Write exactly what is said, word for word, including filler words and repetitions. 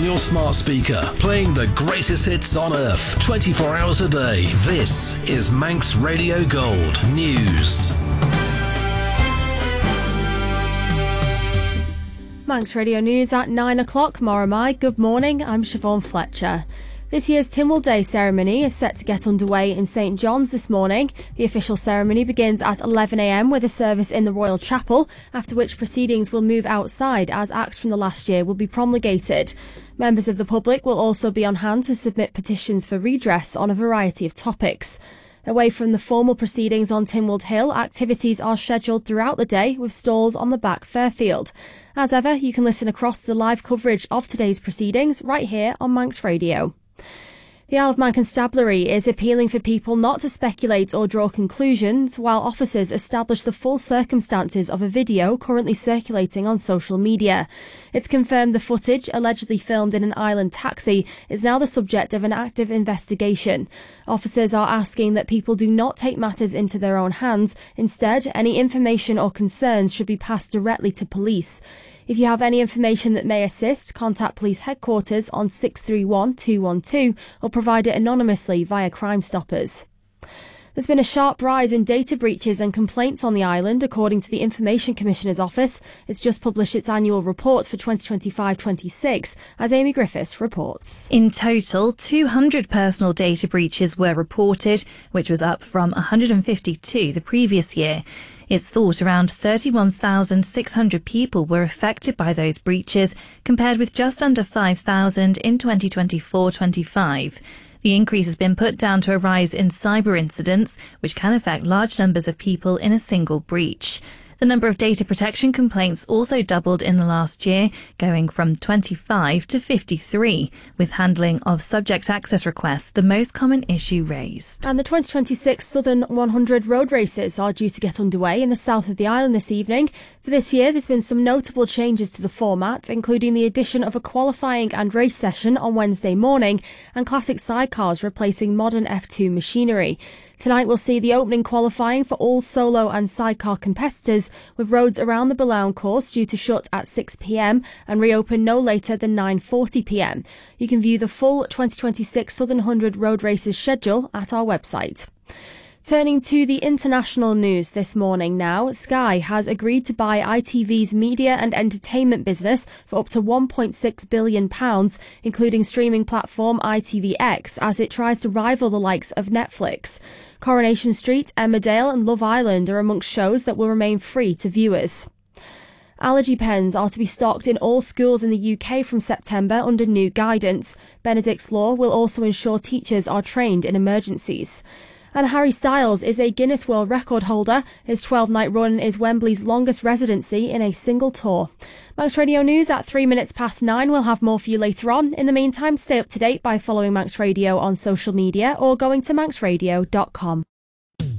your smart speaker, playing the greatest hits on earth, twenty-four hours a day. This is Manx Radio Gold News. Manx Radio News at nine o'clock. Moramai. Good morning, I'm Siobhan Fletcher. This year's Tynwald Day ceremony is set to get underway in St John's this morning. The official ceremony begins at eleven a m with a service in the Royal Chapel, after which proceedings will move outside as acts from the last year will be promulgated. Members of the public will also be on hand to submit petitions for redress on a variety of topics. Away from the formal proceedings on Tynwald Hill, activities are scheduled throughout the day with stalls on the back Fairfield. As ever, you can listen across the live coverage of today's proceedings right here on Manx Radio. The Isle of Man Constabulary is appealing for people not to speculate or draw conclusions while officers establish the full circumstances of a video currently circulating on social media. It's confirmed the footage, allegedly filmed in an island taxi, is now the subject of an active investigation. Officers are asking that people do not take matters into their own hands. Instead, any information or concerns should be passed directly to police. If you have any information that may assist, contact police headquarters on six three one two one two or provide it anonymously via Crime Stoppers. There's been a sharp rise in data breaches and complaints on the island, according to the Information Commissioner's Office. It's just published its annual report for twenty twenty-five twenty-six, as Amy Griffiths reports. In total, two hundred personal data breaches were reported, which was up from one hundred fifty-two the previous year. It's thought around thirty-one thousand six hundred people were affected by those breaches, compared with just under five thousand in twenty twenty-four twenty-five. The increase has been put down to a rise in cyber incidents, which can affect large numbers of people in a single breach. The number of data protection complaints also doubled in the last year, going from twenty-five to fifty-three, with handling of subject access requests the most common issue raised. And the twenty twenty-six Southern one hundred road races are due to get underway in the south of the island this evening. For this year, there's been some notable changes to the format, including the addition of a qualifying and race session on Wednesday morning and classic sidecars replacing modern F two machinery. Tonight we'll see the opening qualifying for all solo and sidecar competitors, with roads around the Boulogne course due to shut at six p m and reopen no later than nine forty p m. You can view the full twenty twenty-six Southern one hundred road races schedule at our website. Turning to the international news this morning now, Sky has agreed to buy I T V's media and entertainment business for up to one point six billion pounds, including streaming platform I T V X, as it tries to rival the likes of Netflix. Coronation Street, Emmerdale and Love Island are amongst shows that will remain free to viewers. Allergy pens are to be stocked in all schools in the U K from September under new guidance. Benedict's Law will also ensure teachers are trained in emergencies. And Harry Styles is a Guinness World Record holder. His twelve-night run is Wembley's longest residency in a single tour. Manx Radio News at three minutes past nine. We'll have more for you later on. In the meantime, stay up to date by following Manx Radio on social media or going to manx radio dot com.